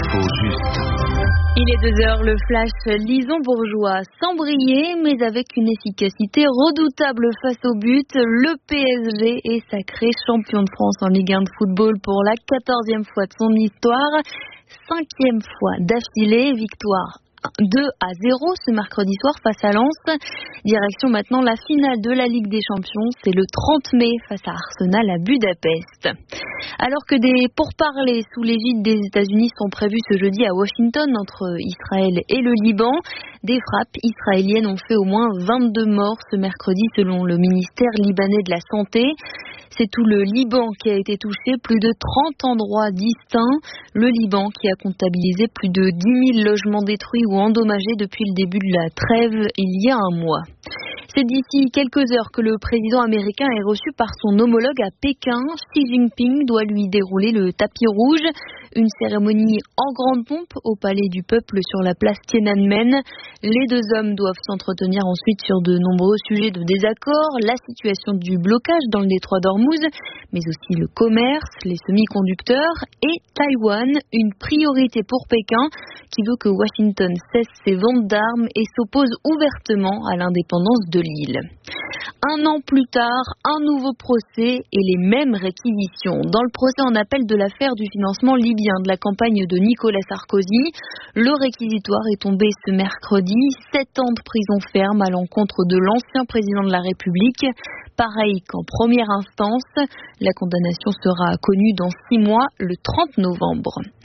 L'info juste. Il est 2h, le flash Lison Bourgeois, sans briller, mais avec une efficacité redoutable face au but. Le PSG est sacré champion de France en Ligue 1 de football pour la 14e fois de son histoire. 5e fois d'affilée, victoire 2-0 ce mercredi soir face à Lens. Direction maintenant la finale de la Ligue des Champions, c'est le 30 mai face à Arsenal à Budapest. Alors que des pourparlers sous l'égide des États-Unis sont prévus ce jeudi à Washington entre Israël et le Liban, des frappes israéliennes ont fait au moins 22 morts ce mercredi selon le ministère libanais de la Santé. C'est tout le Liban qui a été touché, plus de 30 endroits distincts. Le Liban qui a comptabilisé plus de 10 000 logements détruits ou endommagés depuis le début de la trêve il y a un mois. C'est d'ici quelques heures que le président américain est reçu par son homologue à Pékin. Xi Jinping doit lui dérouler le tapis rouge. Une cérémonie en grande pompe au palais du peuple sur la place Tiananmen. Les deux hommes doivent s'entretenir ensuite sur de nombreux sujets de désaccord, la situation du blocage dans le détroit d'Ormuz, mais aussi le commerce, les semi-conducteurs et Taïwan, une priorité pour Pékin qui veut que Washington cesse ses ventes d'armes et s'oppose ouvertement à l'indépendance de l'île. Un an plus tard, un nouveau procès et les mêmes réquisitions. Dans le procès en appel de l'affaire du financement libyen de la campagne de Nicolas Sarkozy, le réquisitoire est tombé ce mercredi. 7 ans de prison ferme à l'encontre de l'ancien président de la République. Pareil qu'en première instance, la condamnation sera connue dans 6 mois, le 30 novembre.